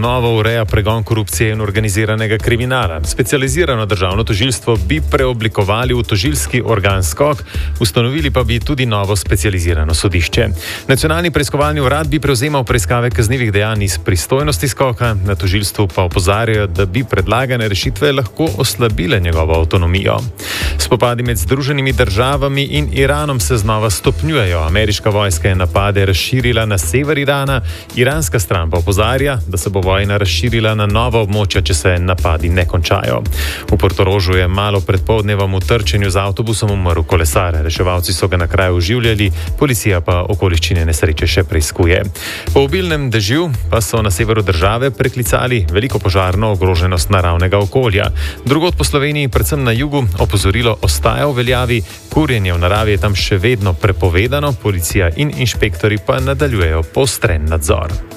novo ureja pregon korupcije in organiziranega kriminala. Specializirano državno tožilstvo bi preoblikovali v tožilski organ SKOK, ustanovili pa bi tudi novo specializirano sodišče. Nacionalni preiskovalni urad bi prevzemal preiskave kaznivih dejanj iz pristojnosti SKOK-a, na tožilstvu pa opozarjajo, da bi predlagane rešitve lahko oslabile njegovo avtonomijo. Spopadi med Združenimi državami in Iranom se znova stopnjujejo. Ameriška vojska je napade razširila na sever Irana, iranska stran pa opozarja, da se bo vojna razširila na nova območja, če se napadi ne končajo. V Portorožu je malo pred poldnevom v trčenju z avtobusom umrl kolesar. Reševalci so ga na kraju oživljali, policija pa okoliščine nesreče še preiskuje. Po obilnem dežju pa so na severu države preklicali veliko požarno ogroženost naravnega okolja. Drugod po Sloveniji, predvsem na jugu, opozorilo ostaja v veljavi, kurjenje v naravi je tam še vedno prepovedano, policija in inšpektori pa nadaljujejo poostren nadzor.